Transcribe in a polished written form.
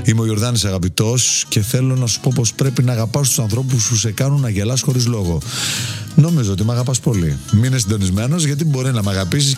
Είμαι ο Ιορδάνης Αγαπητός και θέλω να σου πω πως πρέπει να αγαπάς τους ανθρώπους που σε κάνουν να γελάς χωρίς λόγο. Νομίζω ότι με αγαπάς πολύ. Μείνε συντονισμένος, γιατί μπορεί να με αγαπήσεις